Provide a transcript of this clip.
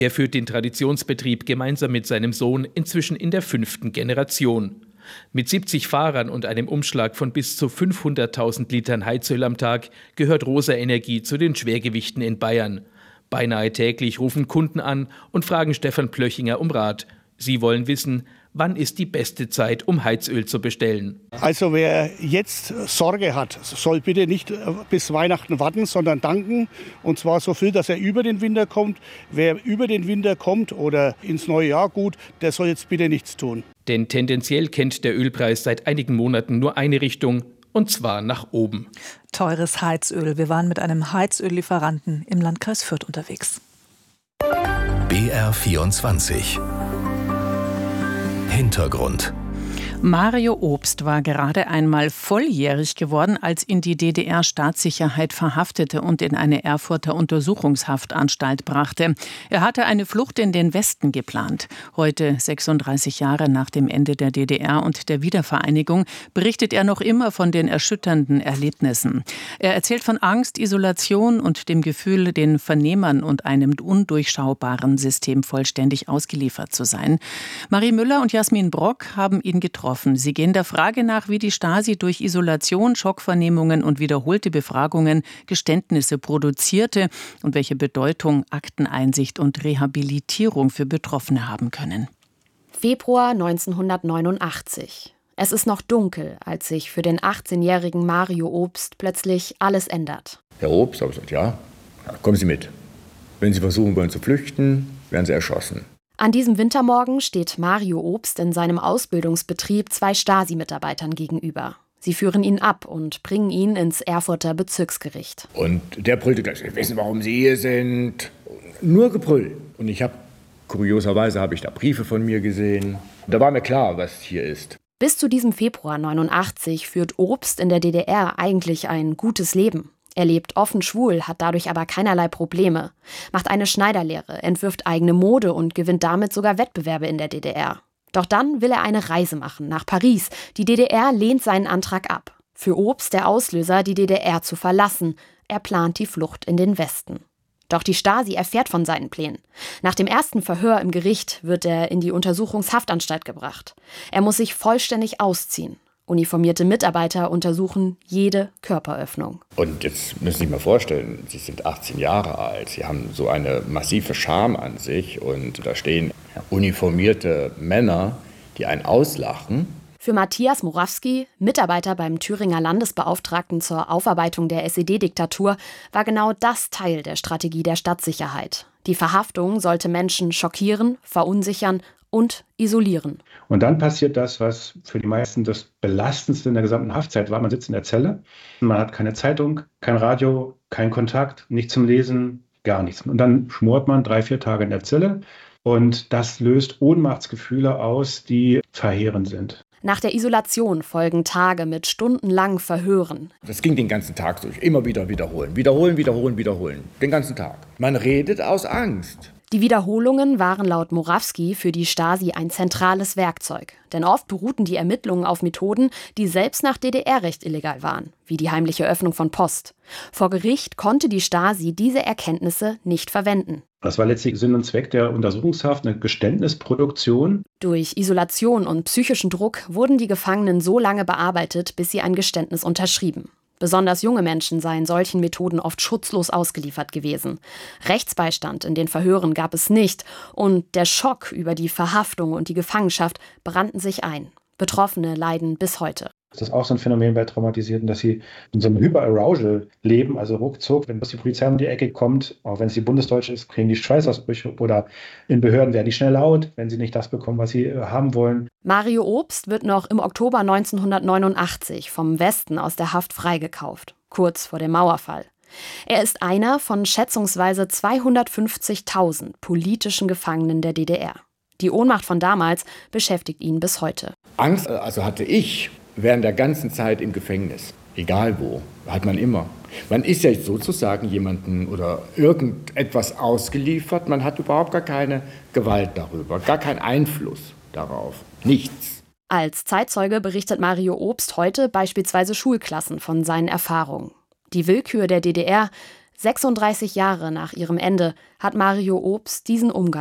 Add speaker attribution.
Speaker 1: Er führt den Traditionsbetrieb gemeinsam mit seinem Sohn inzwischen in der 5. Generation. Mit 70 Fahrern und einem Umschlag von bis zu 500.000 Litern Heizöl am Tag gehört Rosa Energie zu den Schwergewichten in Bayern. Beinahe täglich rufen Kunden an und fragen Stefan Plöchinger um Rat. Sie wollen wissen, wann ist die beste Zeit, um Heizöl zu bestellen.
Speaker 2: Also wer jetzt Sorge hat, soll bitte nicht bis Weihnachten warten, sondern danken. Und zwar so viel, dass er über den Winter kommt. Wer über den Winter kommt oder ins neue Jahr gut, der soll jetzt bitte nichts tun.
Speaker 1: Denn tendenziell kennt der Ölpreis seit einigen Monaten nur eine Richtung, und zwar nach oben.
Speaker 3: Teures Heizöl. Wir waren mit einem Heizöllieferanten im Landkreis Fürth unterwegs.
Speaker 4: BR24 Hintergrund.
Speaker 5: Mario Obst war gerade einmal volljährig geworden, als ihn die DDR-Staatssicherheit verhaftete und in eine Erfurter Untersuchungshaftanstalt brachte. Er hatte eine Flucht in den Westen geplant. Heute, 36 Jahre nach dem Ende der DDR und der Wiedervereinigung, berichtet er noch immer von den erschütternden Erlebnissen. Er erzählt von Angst, Isolation und dem Gefühl, den Vernehmern und einem undurchschaubaren System vollständig ausgeliefert zu sein. Marie Müller und Jasmin Brock haben ihn getroffen. Sie gehen der Frage nach, wie die Stasi durch Isolation, Schockvernehmungen und wiederholte Befragungen Geständnisse produzierte und welche Bedeutung Akteneinsicht und Rehabilitierung für Betroffene haben können.
Speaker 6: Februar 1989. Es ist noch dunkel, als sich für den 18-jährigen Mario Obst plötzlich alles ändert.
Speaker 7: Herr Obst, habe ich gesagt, ja, kommen Sie mit. Wenn Sie versuchen wollen zu flüchten, werden Sie erschossen.
Speaker 6: An diesem Wintermorgen steht Mario Obst in seinem Ausbildungsbetrieb 2 Stasi-Mitarbeitern gegenüber. Sie führen ihn ab und bringen ihn ins Erfurter Bezirksgericht.
Speaker 7: Und der brüllte gleich, wir wissen, warum Sie hier sind. Nur Gebrüll. Und kurioserweise habe ich da Briefe von mir gesehen. Da war mir klar, was hier ist.
Speaker 6: Bis zu diesem Februar 89 führt Obst in der DDR eigentlich ein gutes Leben. Er lebt offen schwul, hat dadurch aber keinerlei Probleme, macht eine Schneiderlehre, entwirft eigene Mode und gewinnt damit sogar Wettbewerbe in der DDR. Doch dann will er eine Reise machen nach Paris. Die DDR lehnt seinen Antrag ab. Für Obst der Auslöser, die DDR zu verlassen. Er plant die Flucht in den Westen. Doch die Stasi erfährt von seinen Plänen. Nach dem ersten Verhör im Gericht wird er in die Untersuchungshaftanstalt gebracht. Er muss sich vollständig ausziehen. Uniformierte Mitarbeiter untersuchen jede Körperöffnung.
Speaker 7: Und jetzt müssen Sie sich mal vorstellen, Sie sind 18 Jahre alt, Sie haben so eine massive Scham an sich und da stehen uniformierte Männer, die einen auslachen.
Speaker 6: Für Matthias Morawski, Mitarbeiter beim Thüringer Landesbeauftragten zur Aufarbeitung der SED-Diktatur, war genau das Teil der Strategie der Stadtsicherheit. Die Verhaftung sollte Menschen schockieren, verunsichern und isolieren.
Speaker 8: Und dann passiert das, was für die meisten das Belastendste in der gesamten Haftzeit war. Man sitzt in der Zelle, man hat keine Zeitung, kein Radio, kein Kontakt, nichts zum Lesen, gar nichts. Und dann schmort man 3-4 Tage in der Zelle und das löst Ohnmachtsgefühle aus, die verheerend sind.
Speaker 6: Nach der Isolation folgen Tage mit stundenlangen Verhören.
Speaker 7: Das ging den ganzen Tag durch. Immer wieder wiederholen. Wiederholen. Den ganzen Tag. Man redet aus Angst.
Speaker 6: Die Wiederholungen waren laut Morawski für die Stasi ein zentrales Werkzeug. Denn oft beruhten die Ermittlungen auf Methoden, die selbst nach DDR-Recht illegal waren, wie die heimliche Öffnung von Post. Vor Gericht konnte die Stasi diese Erkenntnisse nicht verwenden.
Speaker 8: Das war letztlich Sinn und Zweck der Untersuchungshaft, eine Geständnisproduktion.
Speaker 6: Durch Isolation und psychischen Druck wurden die Gefangenen so lange bearbeitet, bis sie ein Geständnis unterschrieben. Besonders junge Menschen seien solchen Methoden oft schutzlos ausgeliefert gewesen. Rechtsbeistand in den Verhören gab es nicht und der Schock über die Verhaftung und die Gefangenschaft brannten sich ein. Betroffene leiden bis heute.
Speaker 8: Das ist auch so ein Phänomen bei Traumatisierten, dass sie in so einem Hyperarousal leben, also ruckzuck, wenn die Polizei um die Ecke kommt, auch wenn es die Bundesdeutsche ist, kriegen die Schweißausbrüche oder in Behörden werden die schnell laut, wenn sie nicht das bekommen, was sie haben wollen.
Speaker 6: Mario Obst wird noch im Oktober 1989 vom Westen aus der Haft freigekauft, kurz vor dem Mauerfall. Er ist einer von schätzungsweise 250.000 politischen Gefangenen der DDR. Die Ohnmacht von damals beschäftigt ihn bis heute.
Speaker 7: Angst hatte ich während der ganzen Zeit im Gefängnis. Egal wo, hat man immer. Man ist ja sozusagen jemandem oder irgendetwas ausgeliefert. Man hat überhaupt gar keine Gewalt darüber, gar keinen Einfluss darauf. Nichts.
Speaker 6: Als Zeitzeuge berichtet Mario Obst heute beispielsweise Schulklassen von seinen Erfahrungen. Die Willkür der DDR 36 Jahre nach ihrem Ende hat Mario Obst diesen Umgang